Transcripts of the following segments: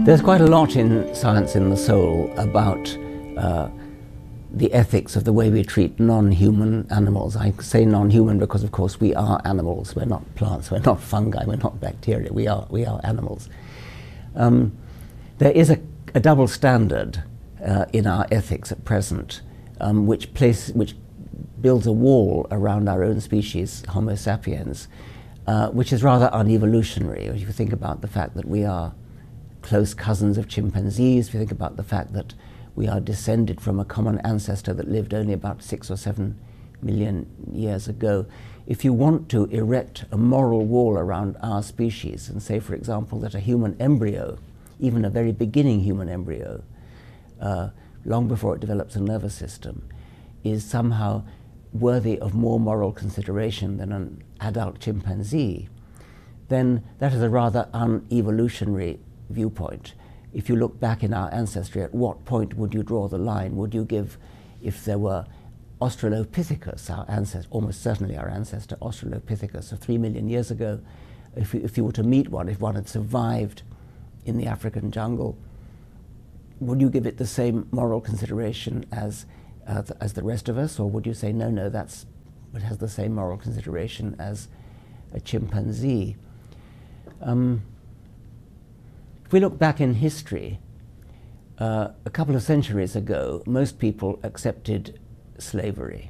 There's quite a lot in Science in the Soul about the ethics of the way we treat non-human animals. I say non-human because, of course, we are animals. We're not plants, we're not fungi, we're not bacteria, we are animals. There is a double standard in our ethics at present, which builds a wall around our own species, Homo sapiens, which is rather unevolutionary. If you think about the fact that we are close cousins of chimpanzees, if you think about the fact that we are descended from a common ancestor that lived only about 6 or 7 million years ago, if you want to erect a moral wall around our species and say, for example, that a human embryo, even a very beginning human embryo, long before it develops a nervous system, is somehow worthy of more moral consideration than an adult chimpanzee, then that is a rather unevolutionary viewpoint. If you look back in our ancestry, at what point would you draw the line? Would you give, if there were Australopithecus, our ancestor, almost certainly our ancestor Australopithecus of 3 million years ago, if you were to meet one, if one had survived in the African jungle, would you give it the same moral consideration as the rest of us, or would you say, no, it has the same moral consideration as a chimpanzee? If we look back in history, a couple of centuries ago, most people accepted slavery.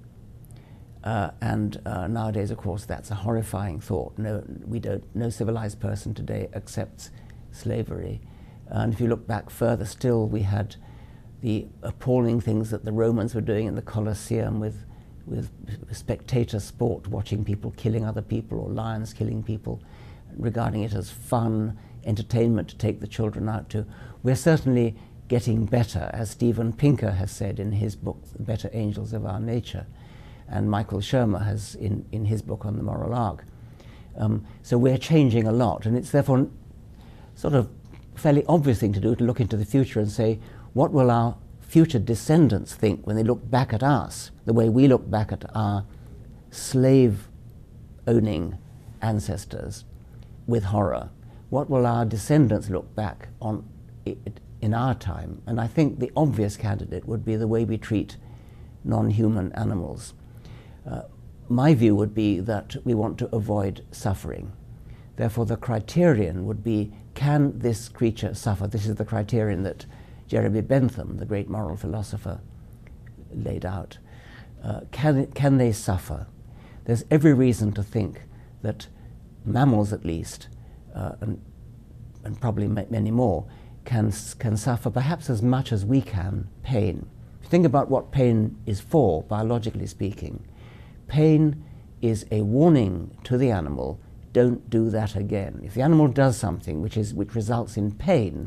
Nowadays, of course, that's a horrifying thought. No civilized person today accepts slavery. And if you look back further still, we had the appalling things that the Romans were doing in the Colosseum with spectator sport, watching people killing other people or lions killing people, regarding it as fun, entertainment to take the children out to. We're certainly getting better, as Steven Pinker has said in his book, The Better Angels of Our Nature, and Michael Shermer has in his book on the moral arc. So we're changing a lot, and it's therefore sort of a fairly obvious thing to do to look into the future and say, what will our future descendants think when they look back at us, the way we look back at our slave-owning ancestors with horror? What will our descendants look back on in our time? And I think the obvious candidate would be the way we treat non-human animals. My view would be that we want to avoid suffering. Therefore, the criterion would be, can this creature suffer? This is the criterion that Jeremy Bentham, the great moral philosopher, laid out. Can they suffer? There's every reason to think that mammals, at least, and probably many more, can suffer perhaps as much as we can pain. If you think about what pain is for, biologically speaking, pain is a warning to the animal, don't do that again. If the animal does something which results in pain,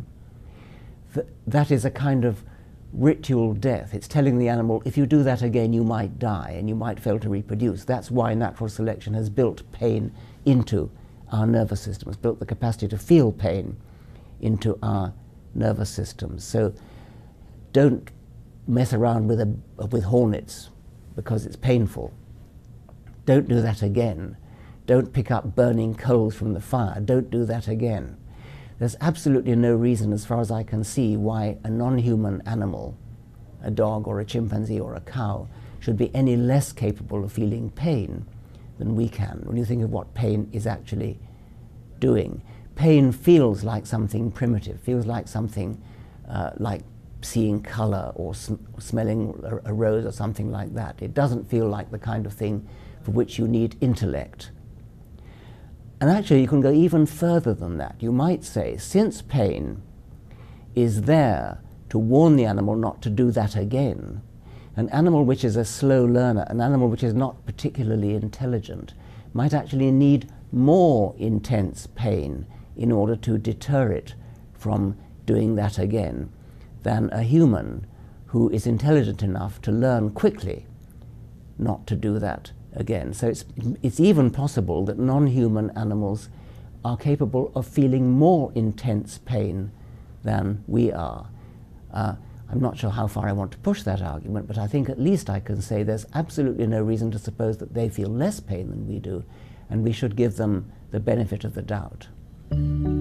that is a kind of ritual death. It's telling the animal, if you do that again, you might die and you might fail to reproduce. That's why natural selection has built pain into our nervous system, has built the capacity to feel pain into our nervous systems. So don't mess around with hornets because it's painful. Don't do that again. Don't pick up burning coals from the fire. Don't do that again. There's absolutely no reason, as far as I can see, why a non-human animal, a dog or a chimpanzee or a cow, should be any less capable of feeling pain than we can. When you think of what pain is actually doing, pain feels like something primitive, feels like something like seeing color or smelling a rose or something like that. It doesn't feel like the kind of thing for which you need intellect. And actually, you can go even further than that. You might say, since pain is there to warn the animal not to do that again, an animal which is a slow learner, an animal which is not particularly intelligent, might actually need more intense pain in order to deter it from doing that again than a human who is intelligent enough to learn quickly not to do that again. So it's even possible that non-human animals are capable of feeling more intense pain than we are. I'm not sure how far I want to push that argument, but I think at least I can say there's absolutely no reason to suppose that they feel less pain than we do, and we should give them the benefit of the doubt.